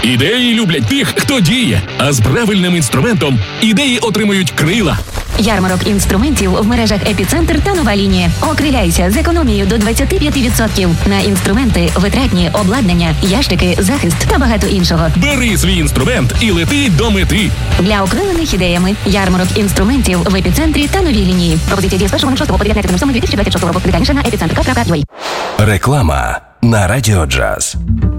Ідеї люблять тих, хто діє, а з правильним інструментом ідеї отримують крила. Ярмарок інструментів в мережах «Епіцентр» та «Нова лінія». Окриляйся з економією до 25% на інструменти, витратні, обладнання, ящики, захист та багато іншого. Бери свій інструмент і лети до мети. Для окрилених ідеями ярмарок інструментів в «Епіцентрі» та «Новій лінії». Пропозиція діє з 1.06 по 19.07.2026 року. Детальніше на epicenter.ua. Реклама на Радіо Джаз.